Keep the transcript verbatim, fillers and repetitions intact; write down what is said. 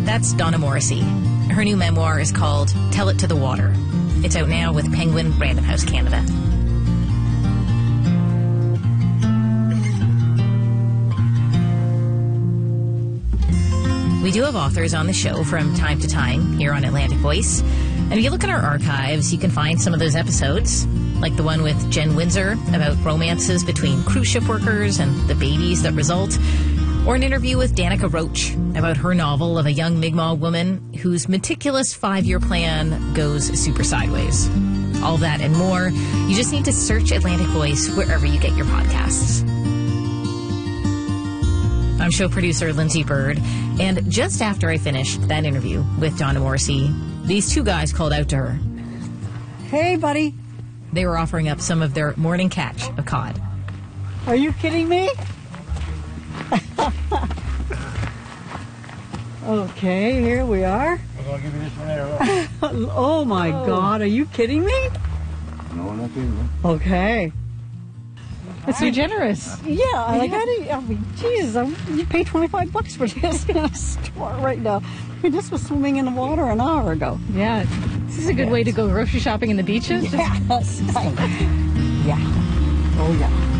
That's Donna Morrissey. Her new memoir is called Tell It to the Water. It's out now with Penguin Random House Canada. We do have authors on the show from time to time here on Atlantic Voice. And if you look at our archives, you can find some of those episodes, like the one with Jen Windsor about romances between cruise ship workers and the babies that result, or an interview with Danica Roach about her novel of a young Mi'kmaq woman whose meticulous five-year plan goes super sideways. All that and more. You just need to search Atlantic Voice wherever you get your podcasts. I'm show producer Lindsay Bird, and just after I finished that interview with Donna Morrissey, these two guys called out to her. Hey, buddy. They were offering up some of their morning catch of cod. Are you kidding me? Okay, here we are. I'll give you this one there. Oh, my oh. God. Are you kidding me? No, not kidding. Okay. That's so generous. Yeah, I yeah. got it. I mean, geez, I, you pay twenty-five bucks for this in a store right now. I mean, this was swimming in the water an hour ago. Yeah. This is a good yes. way to go grocery shopping in the beaches. Yes. yeah. Oh, yeah.